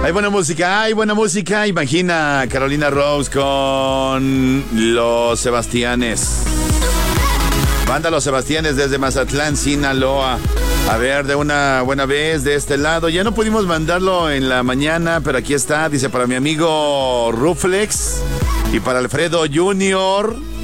Hay buena música. Imagina Carolina Rose con Los Sebastianes. Banda Los Sebastianes desde Mazatlán, Sinaloa. A ver, de una buena vez de este lado. Ya no pudimos mandarlo en la mañana, pero aquí está. Dice para mi amigo Ruflex y para Alfredo Junior.